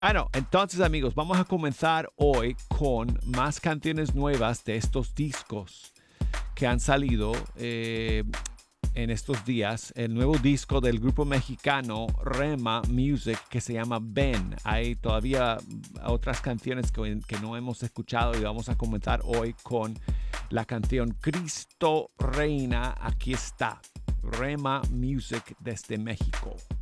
No, entonces amigos, vamos a comenzar hoy con más canciones nuevas de estos discos que han salido en estos días. El nuevo disco del grupo mexicano Rema Music que se llama Ven. Hay todavía otras canciones que no hemos escuchado y vamos a comenzar hoy con la canción Cristo Reina. Aquí está. Rema Music desde México.